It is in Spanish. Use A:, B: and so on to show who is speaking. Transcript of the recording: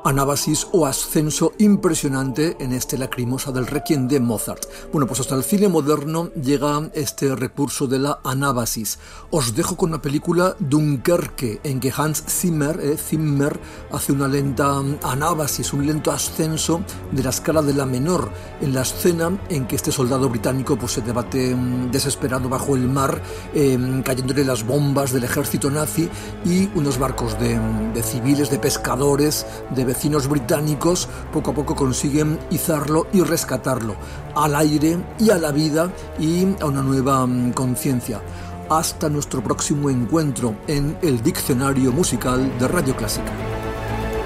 A: Anábasis o ascenso impresionante en este Lacrimosa del Requiem de Mozart. Bueno, pues hasta el cine moderno llega este recurso de la anábasis. Os dejo con la película Dunkerque, en que Hans Zimmer hace una lenta anábasis, un lento ascenso de la escala de la menor, en la escena en que este soldado británico pues se debate desesperado bajo el mar, cayéndole las bombas del ejército nazi y unos barcos de civiles, de pescadores, de vecinos británicos poco a poco consiguen izarlo y rescatarlo al aire y a la vida y a una nueva conciencia. Hasta nuestro próximo encuentro en el Diccionario Musical de Radio Clásica.